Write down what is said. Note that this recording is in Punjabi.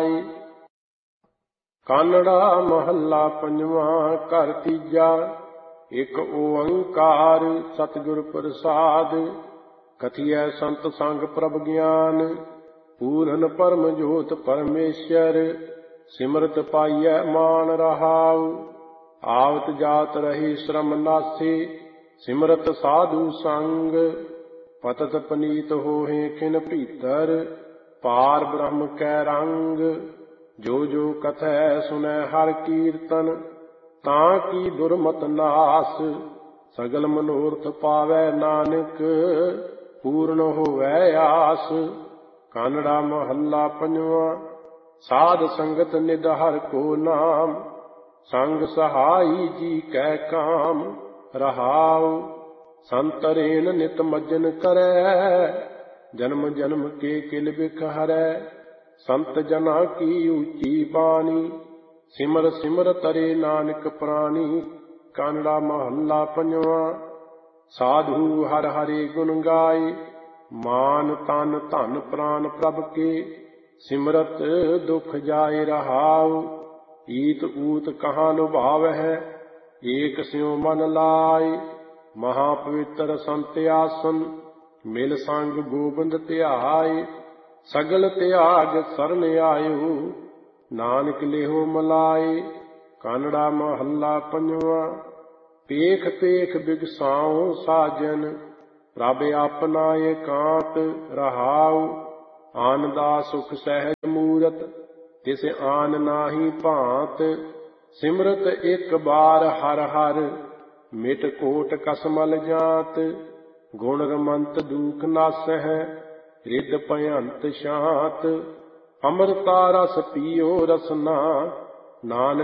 ਗਾਏ। ਕਾਨੜਾ ਮਹੱਲਾ ਪੰਜਵਾਂ। ਘਰ ਤੀਜਾ। ਇਕ ਓੰਕਾਰ ਸਤਿਗੁਰ ਪ੍ਰਸਾਦ। ਕਥੀਐ ਸੰਤ ਸੰਗ ਪ੍ਰਭ ਗਿਆਨ। ਪੂਰਨ ਪਰਮ ਜੋਤ ਪਰਮੇਸ਼ਰ। ਸਿਮਰਤ ਪਾਈਐ ਮਾਨ ਰਹਾਉ। ਆਵਤ ਜਾਤ ਰਹੀ ਸ਼ਰਮ ਨਾਸੀ। ਸਿਮਰਤ ਸਾਧੂ ਸੰਗ। ਪਤਤ ਪਨੀਤ ਹੋਹਿ ਖਿਨ ਭੀਤਰ। ਪਾਰ ਬ੍ਰਹਮ ਕੈ ਰੰਗ। ਜੋ ਜੋ ਕਥੈ ਸੁਨੈ ਹਰਿ ਕੀਰਤਨ। ਤਾਂ ਕੀ ਦੁਰਮਤ ਨਾਸ। ਸਗਲ ਮਨੋਰਥ ਪਾਵੈ ਨਾਨਕ। ਪੂਰਨ ਹੋਵੈ ਆਸ। ਕਾਨੜਾ ਮਹੱਲਾ ਪੰਜਵਾਂ। ਸਾਧ ਸੰਗਤ ਨਿਧ ਹਰਿ ਕੋ ਨਾਮ। ਸੰਗ ਸਹਾਈ ਜੀ ਕੈ ਕਾਮ। ਰਹਾਉ ਸੰਤਰੇਨ ਨਿਤ ਮੱਜਨ ਕਰੈ। ਜਨਮ ਜਨਮ ਕੇ ਕਿਲ ਬਿਖ ਹਰੈ। ਸੰਤ ਜਨਾ ਕੀ ਉੱਚੀ ਬਾਣੀ। ਸਿਮਰ ਸਿਮਰ ਤਰੇ ਨਾਨਕ ਪ੍ਰਾਣੀ। ਕਾਨੜਾ ਮਹੱਲਾ ਪੰਜਵਾਂ। ਸਾਧੂ ਹਰਿ ਹਰਿ ਗੁਣ ਗਾਏ। ਮਾਨ ਤਨ ਧਨ ਪ੍ਰਾਨ ਪ੍ਰਭ ਕੇ। ਸਿਮਰਤ ਦੁਖ ਜਾਏ ਰਹਾਉ। ਈਤ ਊਤ ਕਹਾਂ ਲੁਭਾਵਹਿ। ਏਕ ਸਿਉ ਮਨ ਲਾਏ। ਮਹਾ ਪਵਿੱਤਰ ਸੰਤ ਆਸਨ। ਮਿਲ ਸੰਗ ਗੋਬਿੰਦ ਧਿਆਏ। ਸਗਲ ਤਿਆਗ ਸਰਨ ਆਇਓ। ਨਾਨਕ ਲਿਹੋ ਮਲਾਏ। ਕਾਨੜਾ ਮਹੱਲਾ ਪੰਜਵਾਂ। ਪੇਖ ਪੇਖ ਬਿਗਸਾਉ ਸਾਜਨ। ਪ੍ਰਭ ਆਪਨਾ ਏਕਾਂਤ। ਰਹਾਉ ਆਨ ਦਾ ਸੁਖ ਸਹਿਜ ਮੂਰਤ। ਤਿਸ ਆਨ ਨਾਹੀ ਭਾਂਤ। ਸਿਮਰਤ ਇੱਕ ਬਾਰ ਹਰ ਹਰ। ਮਿਟ ਕੋਟ ਕਸਮਲ ਜਾਤ। ਗੁਣ ਰਮੰਤ ਦੂਖ ਨਾਸਹਿ। ਰਿੱਧ ਭਯੰਤ ਸ਼ਾਂਤ। ਅੰਮ੍ਰਿਤਾ ਰਸ ਪੀਓ ਰਸਨਾ। ਨਾਨਕ